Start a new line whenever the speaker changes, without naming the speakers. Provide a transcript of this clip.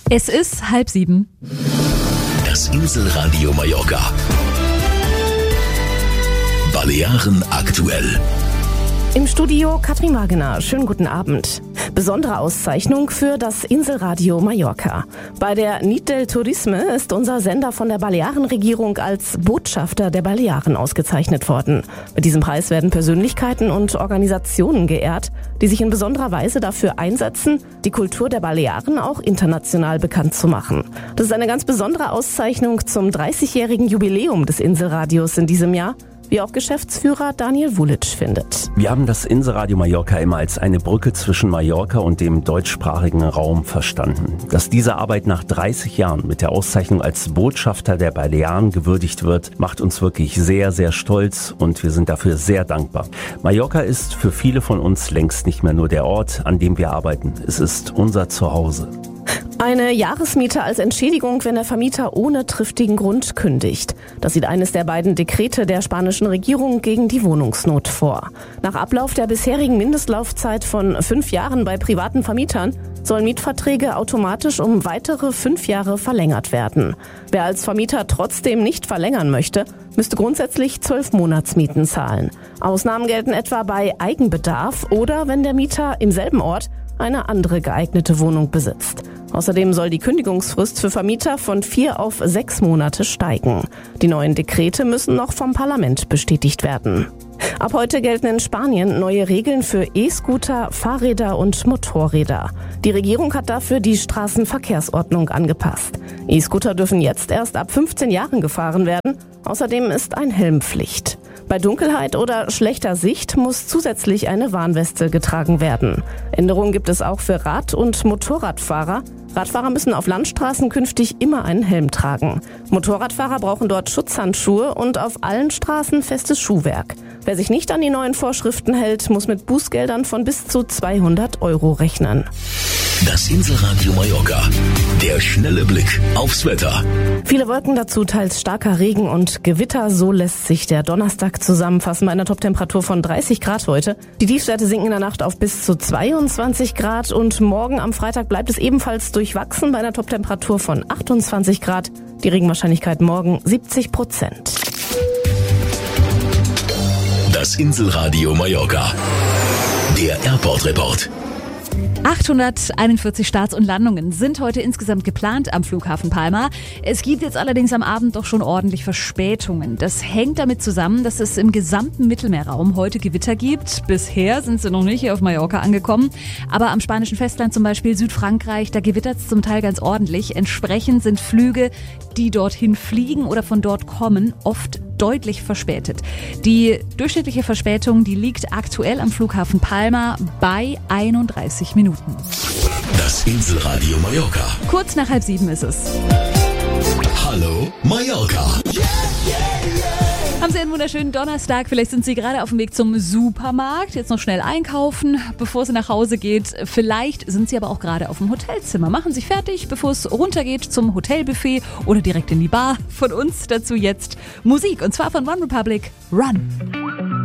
Es ist 6:30.
Das Inselradio Mallorca. Balearen aktuell.
Im Studio Katrin Wagener. Schönen guten Abend. Besondere Auszeichnung für das Inselradio Mallorca. Bei der Nit del Turisme ist unser Sender von der Balearenregierung als Botschafter der Balearen ausgezeichnet worden. Mit diesem Preis werden Persönlichkeiten und Organisationen geehrt, die sich in besonderer Weise dafür einsetzen, die Kultur der Balearen auch international bekannt zu machen. Das ist eine ganz besondere Auszeichnung zum 30-jährigen Jubiläum des Inselradios in diesem Jahr, wie auch Geschäftsführer Daniel Vulic findet.
Wir haben das Inselradio Mallorca immer als eine Brücke zwischen Mallorca und dem deutschsprachigen Raum verstanden. Dass diese Arbeit nach 30 Jahren mit der Auszeichnung als Botschafter der Balearen gewürdigt wird, macht uns wirklich sehr, sehr stolz und wir sind dafür sehr dankbar. Mallorca ist für viele von uns längst nicht mehr nur der Ort, an dem wir arbeiten. Es ist unser Zuhause.
Eine Jahresmiete als Entschädigung, wenn der Vermieter ohne triftigen Grund kündigt. Das sieht eines der beiden Dekrete der spanischen Regierung gegen die Wohnungsnot vor. Nach Ablauf der bisherigen Mindestlaufzeit von 5 Jahren bei privaten Vermietern sollen Mietverträge automatisch um weitere 5 Jahre verlängert werden. Wer als Vermieter trotzdem nicht verlängern möchte, müsste grundsätzlich 12 Monatsmieten zahlen. Ausnahmen gelten etwa bei Eigenbedarf oder wenn der Mieter im selben Ort eine andere geeignete Wohnung besitzt. Außerdem soll die Kündigungsfrist für Vermieter von 4 auf 6 Monate steigen. Die neuen Dekrete müssen noch vom Parlament bestätigt werden. Ab heute gelten in Spanien neue Regeln für E-Scooter, Fahrräder und Motorräder. Die Regierung hat dafür die Straßenverkehrsordnung angepasst. E-Scooter dürfen jetzt erst ab 15 Jahren gefahren werden. Außerdem ist ein Helmpflicht. Bei Dunkelheit oder schlechter Sicht muss zusätzlich eine Warnweste getragen werden. Änderungen gibt es auch für Rad- und Motorradfahrer. Radfahrer müssen auf Landstraßen künftig immer einen Helm tragen. Motorradfahrer brauchen dort Schutzhandschuhe und auf allen Straßen festes Schuhwerk. Wer sich nicht an die neuen Vorschriften hält, muss mit Bußgeldern von bis zu 200 € rechnen.
Das Inselradio Mallorca. Der schnelle Blick aufs Wetter.
Viele Wolken, dazu teils starker Regen und Gewitter. So lässt sich der Donnerstag zusammenfassen bei einer Toptemperatur von 30 Grad heute. Die Tiefstwerte sinken in der Nacht auf bis zu 22 Grad und morgen am Freitag bleibt es ebenfalls durchwachsen bei einer Toptemperatur von 28 Grad. Die Regenwahrscheinlichkeit morgen 70%.
Das Inselradio Mallorca. Der Airport Report.
841 Starts und Landungen sind heute insgesamt geplant am Flughafen Palma. Es gibt jetzt allerdings am Abend doch schon ordentlich Verspätungen. Das hängt damit zusammen, dass es im gesamten Mittelmeerraum heute Gewitter gibt. Bisher sind sie noch nicht hier auf Mallorca angekommen. Aber am spanischen Festland, zum Beispiel Südfrankreich, da gewittert es zum Teil ganz ordentlich. Entsprechend sind Flüge, die dorthin fliegen oder von dort kommen, oft deutlich verspätet. Die durchschnittliche Verspätung, die liegt aktuell am Flughafen Palma bei 31 Minuten.
Das Inselradio Mallorca.
Kurz nach 6:30 ist es.
Hallo Mallorca.
Haben Sie einen wunderschönen Donnerstag. Vielleicht sind Sie gerade auf dem Weg zum Supermarkt. Jetzt noch schnell einkaufen, bevor es nach Hause geht. Vielleicht sind Sie aber auch gerade auf dem Hotelzimmer. Machen Sie sich fertig, bevor es runtergeht zum Hotelbuffet oder direkt in die Bar. Von uns dazu jetzt Musik. Und zwar von OneRepublic, Run.